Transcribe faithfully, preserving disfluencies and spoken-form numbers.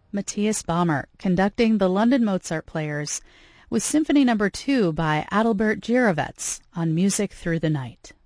Matthias Baumer conducting the London Mozart Players with Symphony Number two by Adalbert Gierewetz on Music Through the Night.